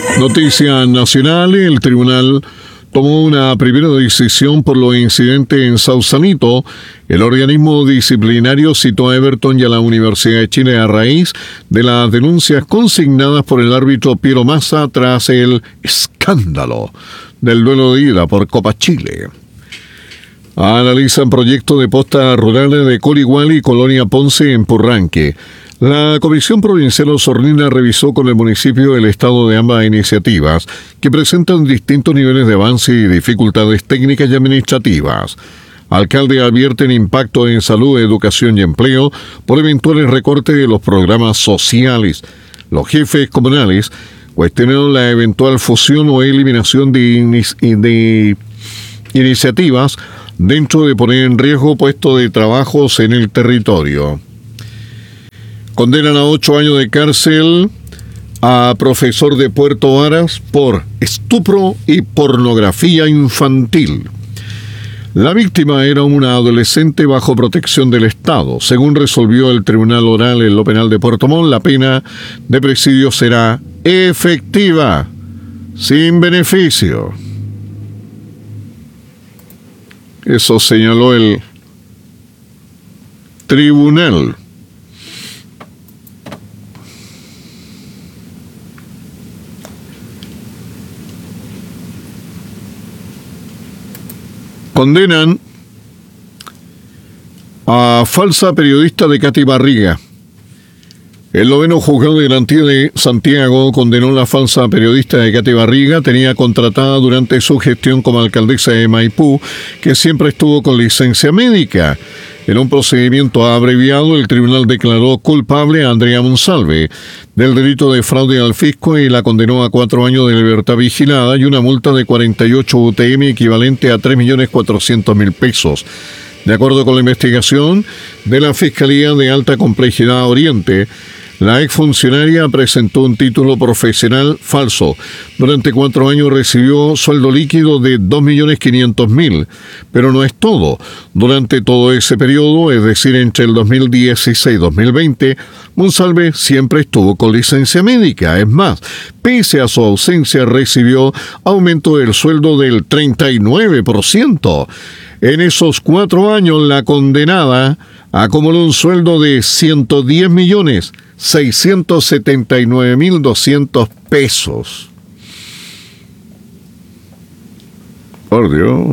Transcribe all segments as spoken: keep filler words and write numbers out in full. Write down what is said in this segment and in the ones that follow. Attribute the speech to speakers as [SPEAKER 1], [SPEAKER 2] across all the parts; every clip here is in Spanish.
[SPEAKER 1] Noticias nacionales: el tribunal tomó una primera decisión por los incidentes en Sausalito. El organismo disciplinario citó a Everton y a la Universidad de Chile a raíz de las denuncias consignadas por el árbitro Piero Massa tras el escándalo del duelo de ida por Copa Chile. Analizan proyectos de postas rurales de Coligual y Colonia Ponce en Purranque. La Comisión Provincial Osornina revisó con el municipio el estado de ambas iniciativas, que presentan distintos niveles de avance y dificultades técnicas y administrativas. Alcalde advierten impacto en salud, educación y empleo por eventuales recortes de los programas sociales. Los jefes comunales cuestionaron la eventual fusión o eliminación de, inici- de iniciativas dentro de poner en riesgo puestos de trabajos en el territorio. Condenan a ocho años de cárcel a profesor de Puerto Varas por estupro y pornografía infantil. La víctima era una adolescente bajo protección del Estado. Según resolvió el Tribunal Oral en lo Penal de Puerto Montt, la pena de presidio será efectiva, sin beneficio. Eso señaló el tribunal. Condenan a falsa periodista de Katy Barriga. El noveno juzgado de garantía de Santiago condenó a la falsa periodista de Katy Barriga. Tenía contratada durante su gestión como alcaldesa de Maipú, que siempre estuvo con licencia médica. En un procedimiento abreviado, el tribunal declaró culpable a Andrea Monsalve del delito de fraude al fisco y la condenó a cuatro años de libertad vigilada y una multa de cuarenta y ocho U T M equivalente a tres millones cuatrocientos mil pesos. De acuerdo con la investigación de la Fiscalía de Alta Complejidad Oriente, la exfuncionaria presentó un título profesional falso. Durante cuatro años recibió sueldo líquido de dos millones quinientos mil. Pero no es todo. Durante todo ese periodo, es decir, entre el dos mil dieciséis y dos mil veinte, Monsalve siempre estuvo con licencia médica. Es más, pese a su ausencia, recibió aumento del sueldo del treinta y nueve por ciento. En esos cuatro años, la condenada acumuló un sueldo de ciento diez millones seiscientos setenta y nueve mil doscientos pesos. Por Dios.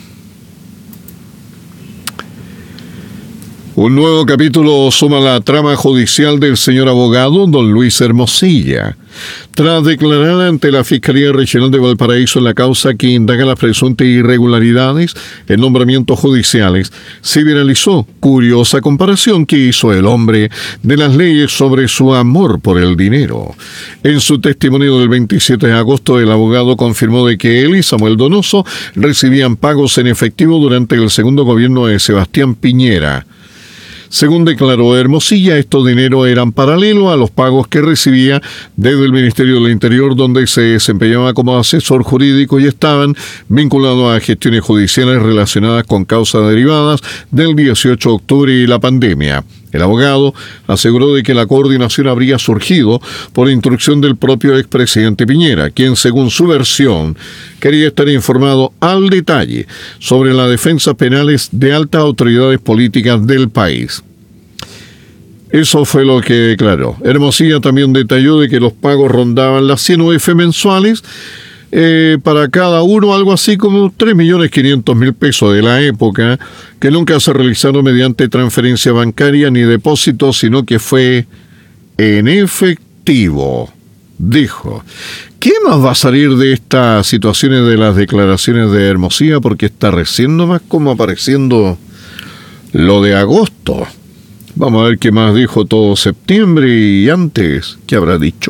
[SPEAKER 1] Un nuevo capítulo suma la trama judicial del señor abogado don Luis Hermosilla. Tras declarar ante la Fiscalía Regional de Valparaíso en la causa que indaga las presuntas irregularidades en nombramientos judiciales, se viralizó curiosa comparación que hizo el hombre de las leyes sobre su amor por el dinero. En su testimonio del veintisiete de agosto, el abogado confirmó de que él y Samuel Donoso recibían pagos en efectivo durante el segundo gobierno de Sebastián Piñera. Según declaró Hermosilla, estos dineros eran paralelos a los pagos que recibía desde el Ministerio del Interior, donde se desempeñaba como asesor jurídico y estaban vinculados a gestiones judiciales relacionadas con causas derivadas del dieciocho de octubre y la pandemia. El abogado aseguró de que la coordinación habría surgido por instrucción del propio expresidente Piñera, quien, según su versión, quería estar informado al detalle sobre las defensas penales de altas autoridades políticas del país. Eso fue lo que declaró. Hermosilla también detalló de que los pagos rondaban las cien U F mensuales, Eh, para cada uno algo así como tres millones quinientos mil pesos de la época, que nunca se realizaron mediante transferencia bancaria ni depósito, sino que fue en efectivo, dijo. ¿Qué más va a salir de estas situaciones de las declaraciones de Hermosilla? Porque está recién nomás como apareciendo lo de agosto. Vamos a ver qué más dijo todo septiembre y antes, ¿qué habrá dicho?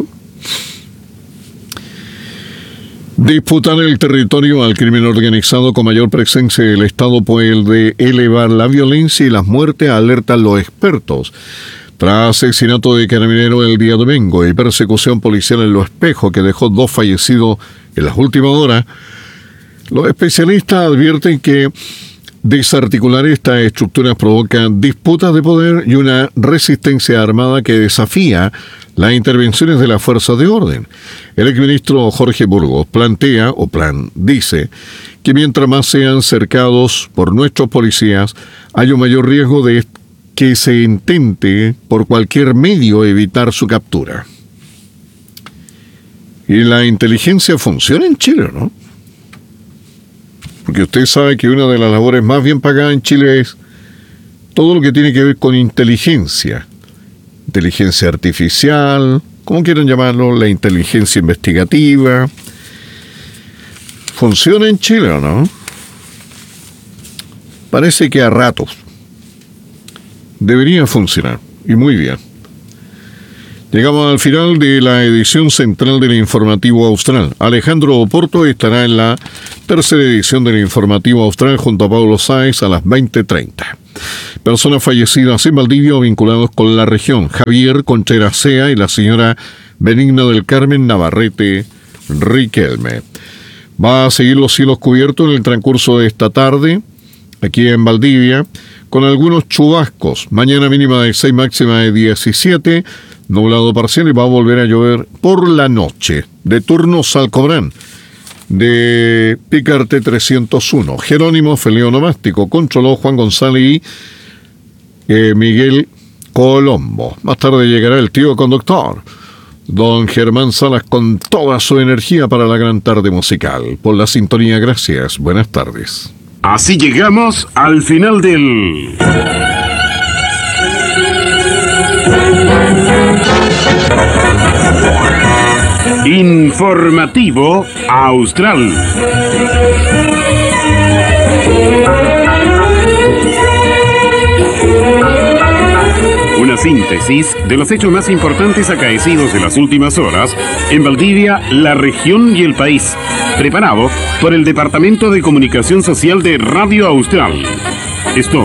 [SPEAKER 1] Disputar el territorio al crimen organizado con mayor presencia del Estado puede elevar la violencia y las muertes, alertan los expertos. Tras asesinato de carabinero el día domingo y persecución policial en Los Espejos que dejó dos fallecidos en las últimas horas, los especialistas advierten que Desarticular estas estructuras provoca disputas de poder y una resistencia armada que desafía las intervenciones de las fuerzas de orden. El exministro Jorge Burgos plantea, o plan, dice, que mientras más sean cercados por nuestros policías, hay un mayor riesgo de que se intente por cualquier medio evitar su captura. Y la inteligencia funciona en Chile, ¿no? Porque usted sabe que una de las labores más bien pagadas en Chile es todo lo que tiene que ver con inteligencia. Inteligencia artificial, como quieran llamarlo, la inteligencia investigativa. ¿Funciona en Chile o no? Parece que a ratos. Debería funcionar, y muy bien. Llegamos al final de la edición central del Informativo Austral. Alejandro Oporto estará en la tercera edición del Informativo Austral junto a Pablo Sáez a las veinte treinta. Personas fallecidas en Valdivia o vinculados con la región: Javier Contreras Sea y la señora Benigna del Carmen Navarrete Riquelme. Va a seguir los cielos cubiertos en el transcurso de esta tarde, aquí en Valdivia, con algunos chubascos. Mañana mínima de seis, máxima de diecisiete. Nublado parcial y va a volver a llover por la noche. De turno Salcobrán, de Picarte trescientos uno. Jerónimo Feleonomástico, controló Juan González y eh, Miguel Colombo. Más tarde llegará el tío conductor, don Germán Salas, con toda su energía para la gran tarde musical. Por la sintonía, gracias. Buenas tardes.
[SPEAKER 2] Así llegamos al final del... Informativo Austral. Una síntesis de los hechos más importantes acaecidos en las últimas horas en Valdivia, la región y el país. Preparado por el Departamento de Comunicación Social de Radio Austral. Esto